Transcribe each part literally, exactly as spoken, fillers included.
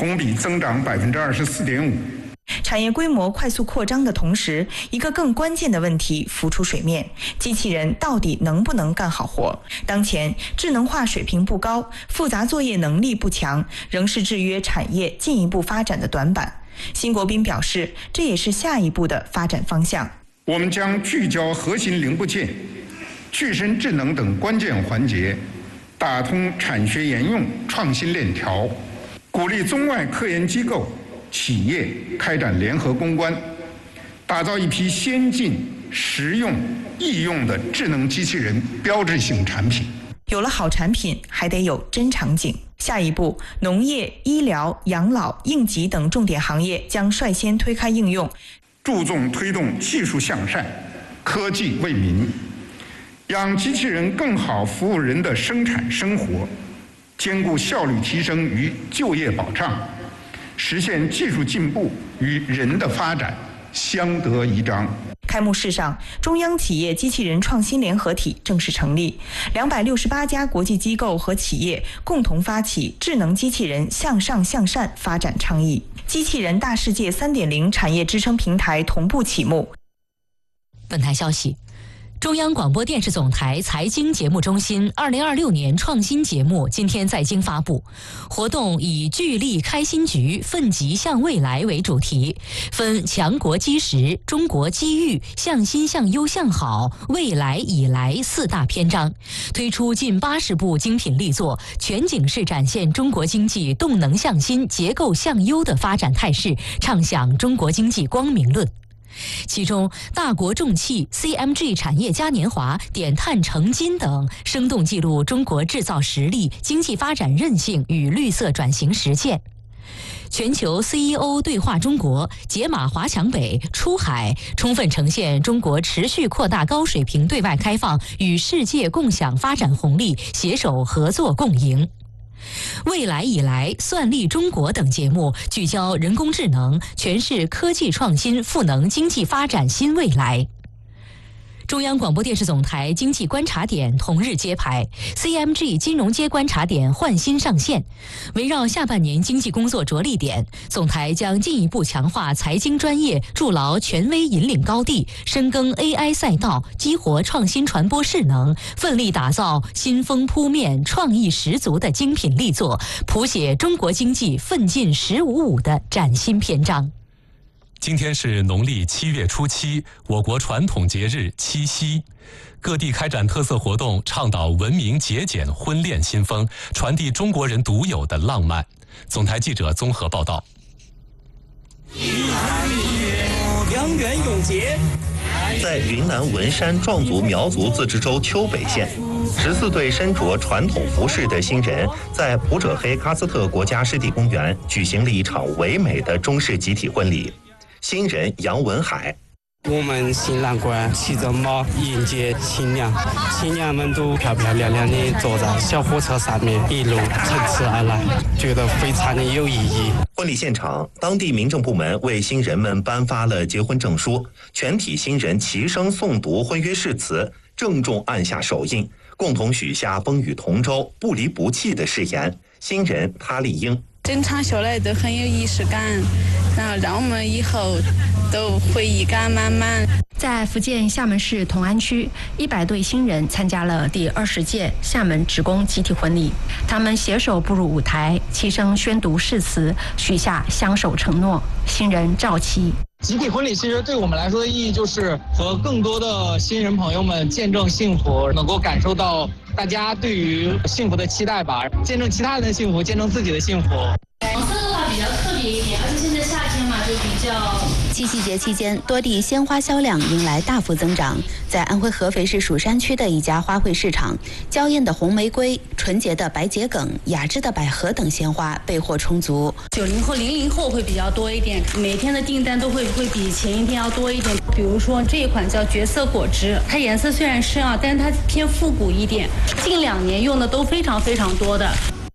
同比增长百分之二十四点五。 产业规模快速扩张的同时，一个更关键的问题浮出水面：机器人到底能不能干好活？当前智能化水平不高，复杂作业能力不强，仍是制约产业进一步发展的短板。辛国斌表示，这也是下一步的发展方向。 我们将聚焦核心零部件、具身智能等关键环节，打通产学研用创新链条，鼓励中外科研机构、企业开展联合攻关，打造一批先进、实用、易用的智能机器人标志性产品。 有了好产品，还得有真场景。下一步，农业、医疗、养老、应急等重点行业将率先推开应用， 注重推动技术向善、科技为民，让机器人更好服务人的生产生活，兼顾效率提升与就业保障，实现技术进步与人的发展相得益彰。 开幕式上，中央企业机器人创新联合体正式成立，两百六十八家国际机构和企业共同发起智能机器人向上向善发展倡议，机器人大世界 三点零 产业支撑平台同步启幕。 本台消息，中央广播电视总台财经节目中心二零二六年创新节目今天在京发布，活动以聚力开新局，奋楫向未来为主题，分强国基石、中国机遇、向新向优向好、未来以来四大篇章，推出近八十部精品力作，全景式展现中国经济动能向新、结构向优的发展态势，唱响中国经济光明论。其中，大国重器、C M G 产业嘉年华、点碳成金等，生动记录中国制造实力、经济发展韧性与绿色转型实践。全球 C E O 对话中国，解码华强北、出海，充分呈现中国持续扩大高水平对外开放与世界共享发展红利，携手合作共赢。未来以来、算力中国等节目聚焦人工智能，诠释科技创新赋能经济发展新未来。中央广播电视总台经济观察点同日揭牌 ，C M G 金融街观察点焕新上线。围绕下半年经济工作着力点，总台将进一步强化财经专业，筑牢权威引领高地，深耕 A I 赛道，激活创新传播势能，奋力打造新风扑面、创意十足的精品力作，谱写中国经济奋进“十五五”的崭新篇章。 今天是农历七月初七，我国传统节日七夕，各地开展特色活动，倡导文明节俭婚恋新风，传递中国人独有的浪漫。总台记者综合报道。 一餐一月，良缘永结。 在云南文山壮族苗族自治州丘北县，十四对身着传统服饰的新人在普者黑喀斯特国家湿地公园举行了一场唯美的中式集体婚礼。新人杨文海， 我们新郎官骑着马迎接新娘，新娘们都漂漂亮亮的坐在小火车上面，一路乘驰而来，觉得非常的有意义。 婚礼现场，当地民政部门为新人们颁发了结婚证书，全体新人齐声诵读婚约誓词，郑重按下手印，共同许下风雨同舟、不离不弃的誓言。新人他丽英， 整场下来都很有仪式感，然后让我们以后都回忆感满满。 在福建厦门市同安区，一百对新人参加了第二十届厦门职工集体婚礼。他们携手步入舞台，齐声宣读誓词，许下相守承诺。新人赵琪， 集体婚礼其实对我们来说的意义就是和更多的新人朋友们见证幸福，能够感受到大家对于幸福的期待吧，见证其他人的幸福，见证自己的幸福。 黄色的话比较特别一点，而且现在夏天嘛，就比较。 七夕节期间，多地鲜花销量迎来大幅增长。在安徽合肥市蜀山区的一家花卉市场，娇艳的红玫瑰、纯洁的白桔梗、雅致的百合等鲜花备货充足。 九零后、零零后会比较多一点，每天的订单都会会比前一天要多一点。比如说这一款叫绝色果汁，它颜色虽然深啊，但是它偏复古一点，近两年用的都非常非常多的。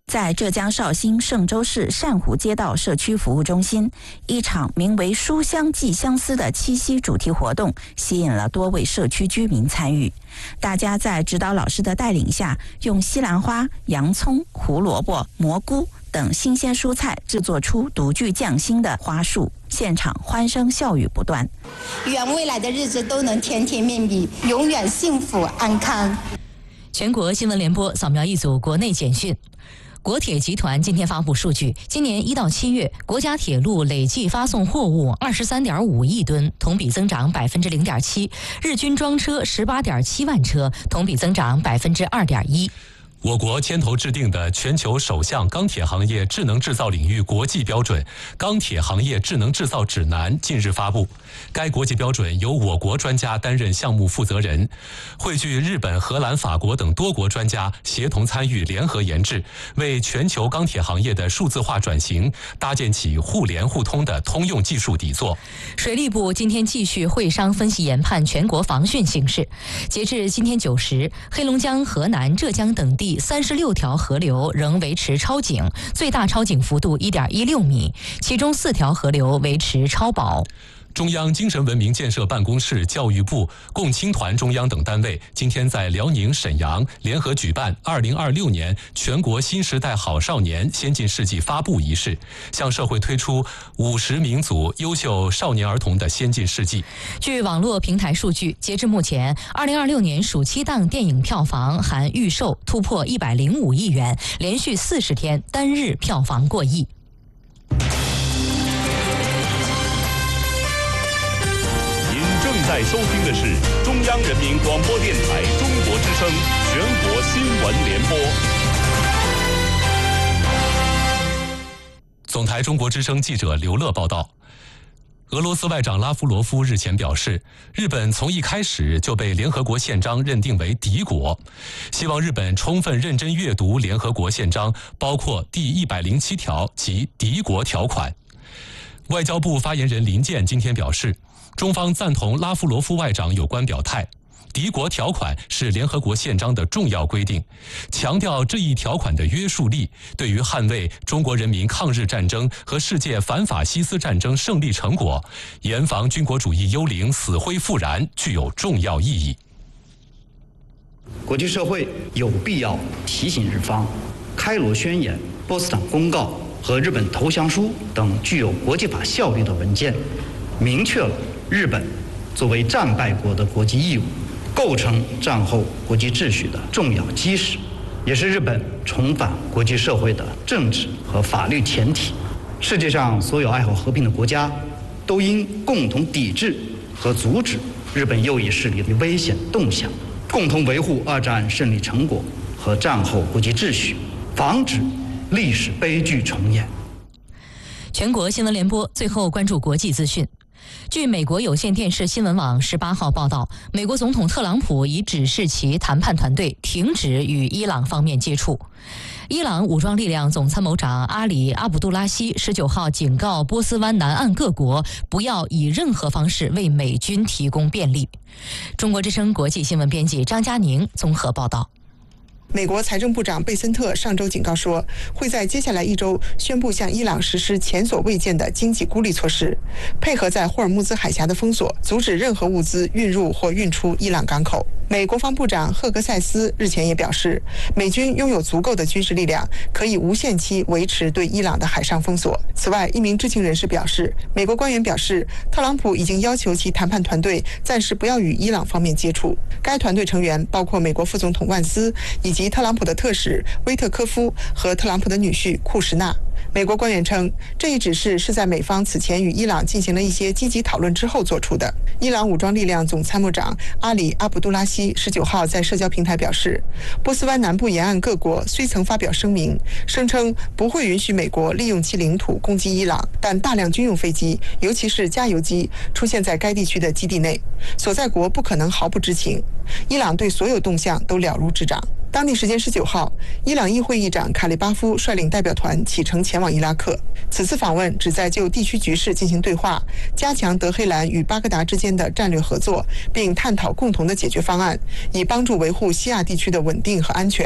在浙江绍兴嵊州市善湖街道社区服务中心，一场名为“书香寄相思”的七夕主题活动吸引了多位社区居民参与。大家在指导老师的带领下，用西兰花、洋葱、胡萝卜、蘑菇等新鲜蔬菜制作出独具匠心的花束，现场欢声笑语不断。 愿未来的日子都能甜甜蜜蜜，永远幸福安康。 全国新闻联播扫描一组国内简讯。国铁集团今天发布数据，今年一到七月，国家铁路累计发送货物二十三点五亿吨，同比增长百分之零点七；日均装车十八点七万车，同比增长百分之二点一。 我国牵头制定的全球首项钢铁行业智能制造领域国际标准《钢铁行业智能制造指南》近日发布。该国际标准由我国专家担任项目负责人，汇聚日本、荷兰、法国等多国专家协同参与，联合研制，为全球钢铁行业的数字化转型搭建起互联互通的通用技术底座。 水利部今天继续会商分析研判全国防汛形势。截至今天九时，黑龙江、河南、浙江等地三十六条河流仍维持超警，最大超警幅度一点一六米，其中四条河流维持超保。 中央精神文明建设办公室、教育部、共青团中央等单位今天在辽宁沈阳联合举办二零二六年全国新时代好少年先进事迹发布仪式，向社会推出五十名组优秀少年儿童的先进事迹。 据网络平台数据，截至目前，二零二六年暑期档电影票房含预售突破一百零五亿元，连续四十天单日票房过亿。 正在收听的是中央人民广播电台中国之声全国新闻联播。 总台中国之声记者刘乐报道。俄罗斯外长拉夫罗夫日前表示，日本从一开始就被联合国宪章认定为敌国，希望日本充分认真阅读联合国宪章，包括第一百零七条及敌国条款。外交部发言人林健今天表示，中方赞同拉夫罗夫外长有关表态，敌国条款是联合国宪章的重要规定，强调这一条款的约束力对于捍卫中国人民抗日战争和世界反法西斯战争胜利成果，严防军国主义幽灵死灰复燃具有重要意义。 国际社会有必要提醒日方，开罗宣言、波茨坦公告和日本投降书等具有国际法效力的文件，明确了日本作为战败国的国际义务，构成战后国际秩序的重要基石，也是日本重返国际社会的政治和法律前提。世界上所有爱好和平的国家都应共同抵制和阻止日本右翼势力的危险动向，共同维护二战胜利成果和战后国际秩序，防止历史悲剧重演。 全国新闻联播最后关注国际资讯。据美国有线电视新闻网十八号报道，美国总统特朗普已指示其谈判团队停止与伊朗方面接触。伊朗武装力量总参谋长阿里·阿卜杜拉希十九号警告波斯湾南岸各国不要以任何方式为美军提供便利。中国之声国际新闻编辑张佳宁综合报道。 美国财政部长贝森特上周警告说，会在接下来一周宣布向伊朗实施前所未见的经济孤立措施，配合在霍尔木兹海峡的封锁，阻止任何物资运入或运出伊朗港口。美国防部长赫格塞斯日前也表示，美军拥有足够的军事力量，可以无限期维持对伊朗的海上封锁。此外，一名知情人士表示，美国官员表示，特朗普已经要求其谈判团队暂时不要与伊朗方面接触。该团队成员包括美国副总统万斯以及特朗普的特使威特科夫和特朗普的女婿库什纳。美国官员称，这一指示是在美方此前与伊朗进行了一些积极讨论之后做出的。伊朗武装力量总参谋长阿里·阿卜杜拉希十九号在社交平台表示，波斯湾南部沿岸各国虽曾发表声明，声称不会允许美国利用其领土攻击伊朗，但大量军用飞机，尤其是加油机，出现在该地区的基地内，所在国不可能毫不知情。伊朗对所有动向都了如指掌。当地时间十九号，伊朗议会议长卡利巴夫率领代表团启程前往伊拉克。此次访问旨在就地区局势进行对话，加强德黑兰与巴格达之间的战略合作，并探讨共同的解决方案，以帮助维护西亚地区的稳定和安全。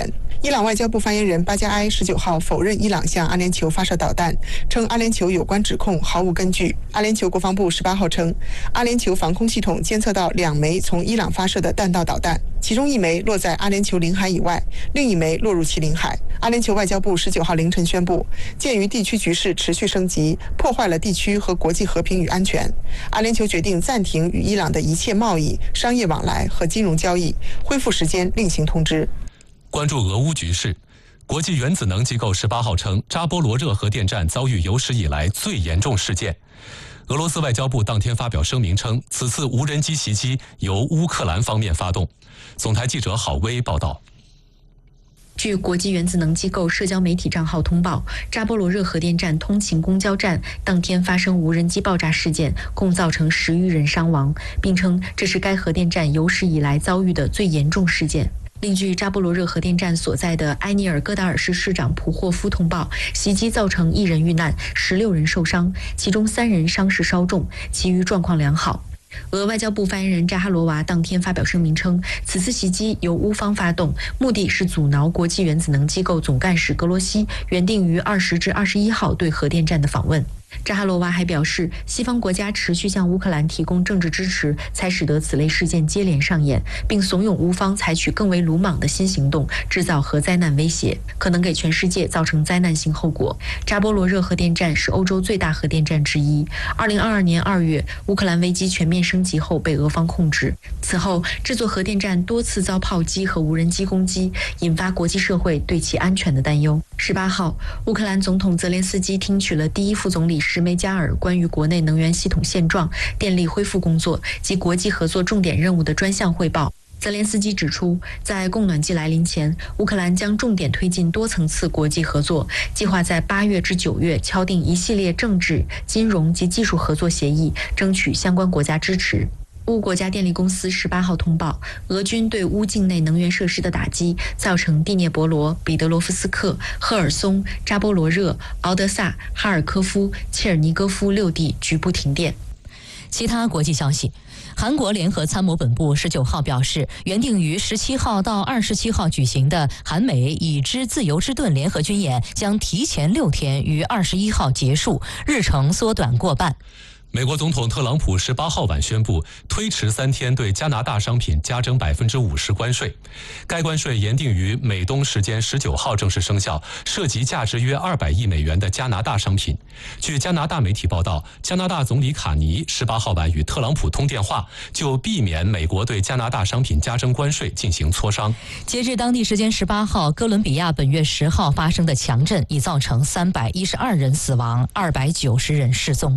伊朗外交部发言人巴加埃十九号否认伊朗向阿联酋发射导弹，称阿联酋有关指控毫无根据。阿联酋国防部十八号称，阿联酋防空系统监测到两枚从伊朗发射的弹道导弹，其中一枚落在阿联酋领海以外，另一枚落入其领海。阿联酋外交部十九号凌晨宣布，鉴于地区局势持续升级，破坏了地区和国际和平与安全，阿联酋决定暂停与伊朗的一切贸易、商业往来和金融交易，恢复时间另行通知。 关注俄乌局势，国际原子能机构十八号称，扎波罗热核电站遭遇有史以来最严重事件。俄罗斯外交部当天发表声明称，此次无人机袭击由乌克兰方面发动。总台记者郝薇报道。 据国际原子能机构社交媒体账号通报，扎波罗热核电站通勤公交站当天发生无人机爆炸事件，共造成十余人伤亡，并称这是该核电站有史以来遭遇的最严重事件。另据扎波罗热核电站所在的埃尼尔戈达尔市市长普霍夫通报，袭击造成一人遇难，十六人受伤，其中三人伤势稍重，其余状况良好。俄外交部发言人扎哈罗娃当天发表声明称，此次袭击由乌方发动，目的是阻挠国际原子能机构总干事格罗西原定于二十至二十一号对核电站的访问。扎哈罗娃还表示，西方国家持续向乌克兰提供政治支持，才使得此类事件接连上演，并怂恿乌方采取更为鲁莽的新行动，制造核灾难威胁，可能给全世界造成灾难性后果。扎波罗热核电站是欧洲最大核电站之一。二零二二年二月，乌克兰危机全面升级后被俄方控制。此后，这座核电站多次遭炮击和无人机攻击，引发国际社会对其安全的担忧。十八号，乌克兰总统泽连斯基听取了第一副总理什梅加尔关于国内能源系统现状、电力恢复工作及国际合作重点任务的专项汇报。泽连斯基指出，在供暖季来临前，乌克兰将重点推进多层次国际合作，计划在八月至九月敲定一系列政治、金融及技术合作协议，争取相关国家支持。乌国家电力公司十八号通报，俄军对乌境内能源设施的打击，造成第聂伯罗、彼得罗夫斯克、赫尔松、扎波罗热、敖德萨、哈尔科夫、切尔尼戈夫六地局部停电。 其他国际消息，韩国联合参谋本部十九号表示，原定于十七号到二十七号举行的韩美已知自由之盾联合军演将提前六天于二十一号结束，日程缩短过半。 美国总统特朗普十八号晚宣布推迟三天对加拿大商品加征百分之五十关税，该关税原定于美东时间十九号正式生效，涉及价值约二百亿美元的加拿大商品。据加拿大媒体报道，加拿大总理卡尼十八号晚与特朗普通电话，就避免美国对加拿大商品加征关税进行磋商。 截至当地时间十八号，哥伦比亚本月十号发生的强震已造成三百一十二人死亡，二百九十人失踪。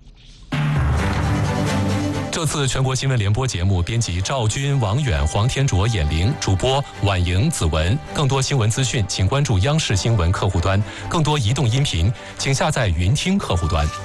这次全国新闻联播节目编辑赵军、王远、黄天卓、眼玲，主播婉莹、子文。更多新闻资讯，请关注央视新闻客户端；更多移动音频，请下载云听客户端。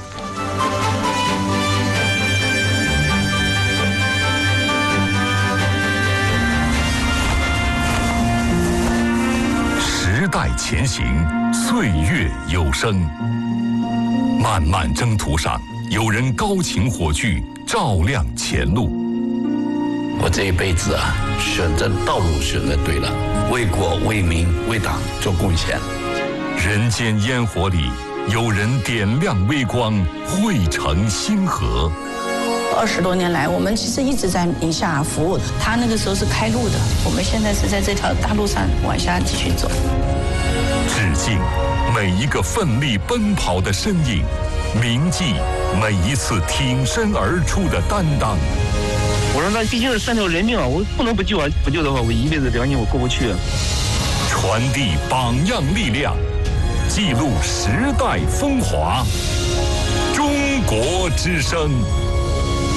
时代前行，岁月有声。漫漫征途上，有人高擎火炬，照亮前路。 我这一辈子啊，选择道路选择对了，为国为民为党做贡献。 人间烟火里，有人点亮微光，汇成星河。 二十多年来，我们其实一直在宁夏服务的。他那个时候是开路的，我们现在是在这条大路上往下继续走。 致敬每一个奋力奔跑的身影，铭记每一次挺身而出的担当。 我说那毕竟是三条人命啊，我不能不救啊！不救的话，我一辈子良心我过不去啊。 传递榜样力量，记录时代风华。中国之声。